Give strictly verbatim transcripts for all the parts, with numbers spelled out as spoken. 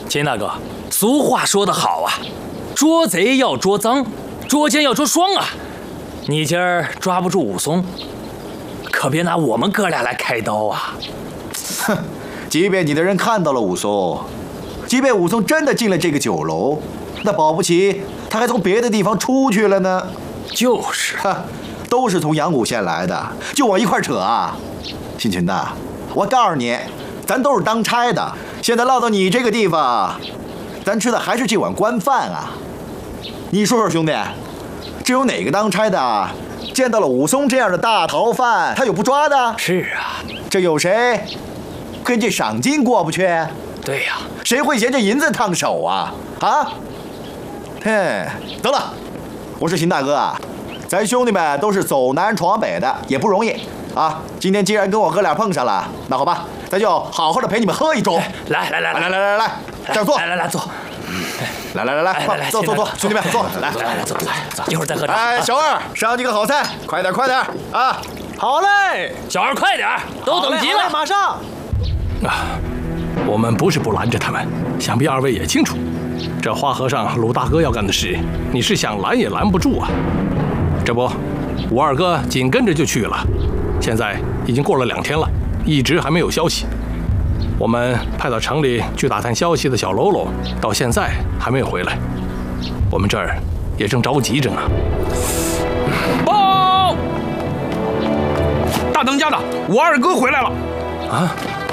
秦大哥，俗话说得好啊，捉贼要捉赃，捉奸要捉双啊。你今儿抓不住武松，可别拿我们哥俩来开刀啊！ 哼，即便你的人看到了武松，即便武松真的进了这个酒楼，那保不齐他还从别的地方出去了呢。 就是， 哈，都是从阳谷县来的，就往一块扯啊！姓秦的，我告诉你，咱都是当差的，现在落到你这个地方，咱吃的还是这碗官饭啊！你说说，兄弟，这有哪个当差的见到了武松这样的大逃犯，他有不抓的？ 是啊， 这有谁跟这赏金过不去？ 对呀、啊， 谁会嫌这银子烫手啊？啊？嘿，得了，我是秦大哥啊，咱兄弟们都是走南闯北的，也不容易啊。今天既然跟我哥俩碰上了，那好吧，咱就好好的陪你们喝一盅。 来来来来来来来来来，这儿坐。 来来来坐。 来来来来，快坐坐坐，兄弟们坐，来来来坐，坐，一会儿再喝茶。 哎，小二，上几个好菜，快点快点啊！ 好嘞， 小二快点，都等急了， 马上。 啊，我们不是不拦着他们，想必二位也清楚，这花和尚鲁大哥要干的事，你是想拦也拦不住啊。这不，武二哥紧跟着就去了，现在已经过了两天了，一直还没有消息。我们派到城里去打探消息的小喽啰，到现在还没有回来，我们这儿也正着急着呢。 报！大当家的，我二哥回来了。 啊！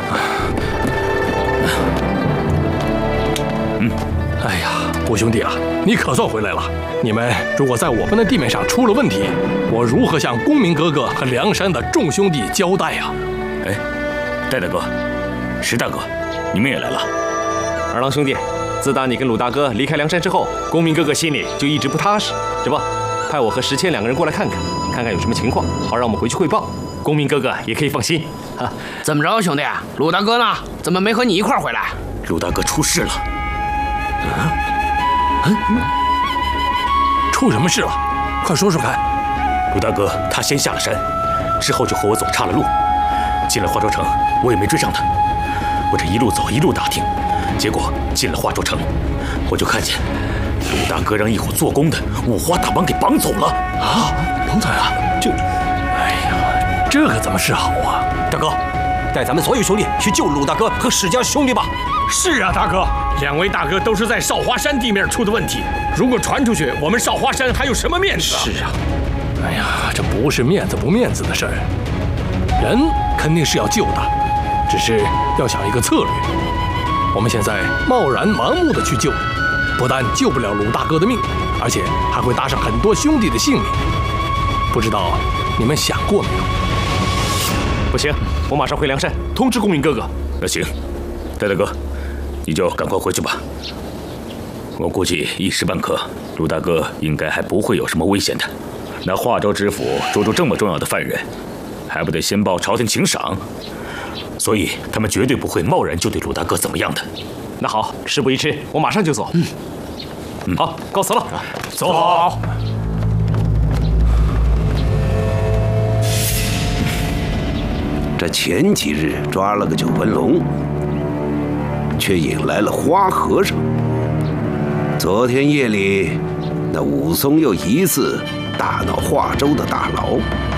嗯，哎呀，五兄弟啊，你可算回来了。你们如果在我们的地面上出了问题，我如何向公明哥哥和梁山的众兄弟交代呀？ 哎，戴大哥。石大哥，你们也来了。 二郎兄弟，自打你跟鲁大哥离开梁山之后，公明哥哥心里就一直不踏实。这不，派我和石谦两个人过来看看，看看有什么情况，好让我们回去汇报。公明哥哥也可以放心。 哈，怎么着，兄弟？鲁大哥呢？怎么没和你一块回来？ 鲁大哥出事了。 嗯？嗯？出什么事了？快说说看。 鲁大哥他先下了山，之后就和我走岔了路，进了华州城，我也没追上他。我这一路走一路打听，结果进了华州城，我就看见鲁大哥让一伙做工的五花大绑给绑走了啊！绑走啊！这，哎呀，这可怎么是好啊？ 大哥，带咱们所有兄弟去救鲁大哥和史家兄弟吧。 是啊，大哥，两位大哥都是在少华山地面出的问题，如果传出去，我们少华山还有什么面子啊？ 是啊，哎呀，这不是面子不面子的事儿，人肯定是要救的。只是要想一个策略，我们现在贸然盲目的去救，不但救不了鲁大哥的命，而且还会搭上很多兄弟的性命。不知道你们想过没有？ 不行，我马上回梁山通知公明哥哥。 那行，戴大哥，你就赶快回去吧。我估计一时半刻，鲁大哥应该还不会有什么危险的。那华州知府捉住这么重要的犯人，还不得先报朝廷请赏？所以他们绝对不会贸然就对鲁大哥怎么样的。 那好，事不宜迟，我马上就走。嗯，嗯好，告辞了。 走好。 这前几日抓了个九纹龙，却引来了花和尚。昨天夜里，那武松又疑似大闹华州的大牢。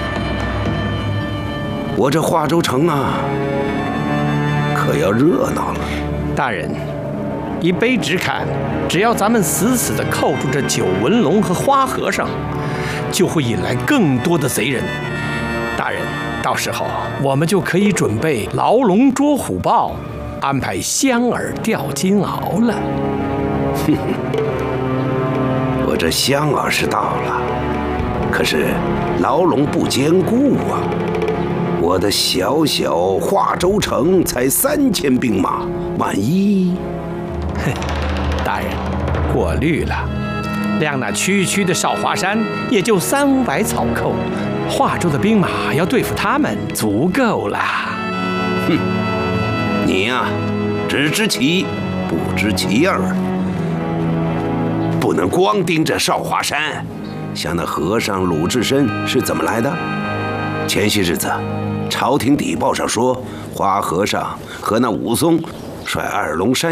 我这华州城啊，可要热闹了。 大人，依卑职看，只要咱们死死地扣住这九纹龙和花和尚，就会引来更多的贼人。大人，到时候我们就可以准备牢笼捉虎豹，安排香饵钓金鳌了。 哼，我这香饵是到了，可是牢笼不坚固啊。我的小小华州城才三千兵马，万一…… 哼，大人，过虑了。量那区区的少华山，也就三五百草寇，华州的兵马要对付他们，足够了。 哼，你呀、啊，只知其一，不知其二。不能光盯着少华山。像那和尚鲁智深是怎么来的？前些日子。朝廷邸报上说，花和尚和那武松率二龙山